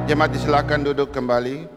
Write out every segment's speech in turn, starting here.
Jemaat silakan duduk kembali.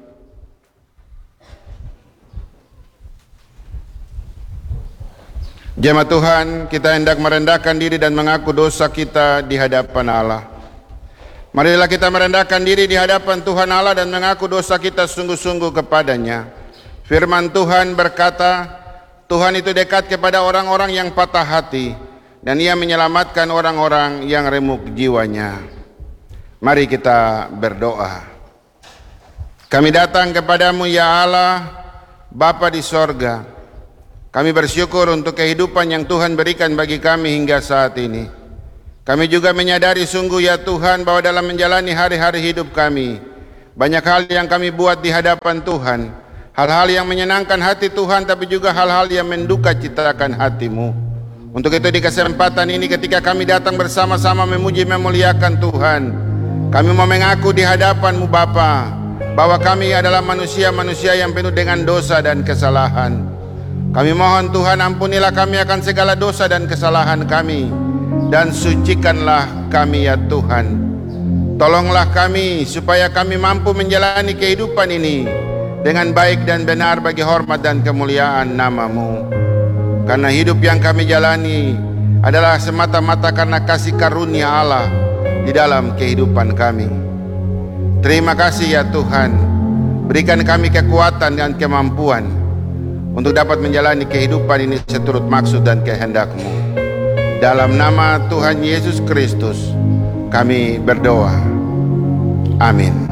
Jemaat Tuhan, kita hendak merendahkan diri dan mengaku dosa kita di hadapan Allah. Marilah kita merendahkan diri di hadapan Tuhan Allah dan mengaku dosa kita sungguh-sungguh kepadanya. Firman Tuhan berkata, Tuhan itu dekat kepada orang-orang yang patah hati, dan Ia menyelamatkan orang-orang yang remuk jiwanya. Mari kita berdoa. Kami datang kepadamu ya Allah, Bapa di sorga. Kami bersyukur untuk kehidupan yang Tuhan berikan bagi kami hingga saat ini. Kami juga menyadari sungguh ya Tuhan bahwa dalam menjalani hari-hari hidup kami, banyak hal yang kami buat di hadapan Tuhan. Hal-hal yang menyenangkan hati Tuhan, tapi juga hal-hal yang menduka citakan hati-Mu. Untuk itu di kesempatan ini ketika kami datang bersama-sama memuji memuliakan Tuhan, kami mau mengaku di hadapan-Mu Bapa, bahwa kami adalah manusia-manusia yang penuh dengan dosa dan kesalahan. Kami mohon Tuhan ampunilah kami akan segala dosa dan kesalahan kami, dan sucikanlah kami ya Tuhan. Tolonglah kami supaya kami mampu menjalani kehidupan ini dengan baik dan benar bagi hormat dan kemuliaan nama-Mu. Karena hidup yang kami jalani adalah semata-mata karena kasih karunia Allah di dalam kehidupan kami. Terima kasih ya Tuhan, berikan kami kekuatan dan kemampuan untuk dapat menjalani kehidupan ini seturut maksud dan kehendak-Mu. Dalam nama Tuhan Yesus Kristus kami berdoa. Amin.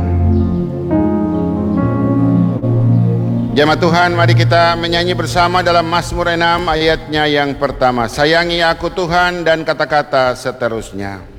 Jemaat Tuhan, mari kita menyanyi bersama dalam Mazmur 6 ayatnya yang pertama. Sayangi aku Tuhan, dan kata-kata seterusnya.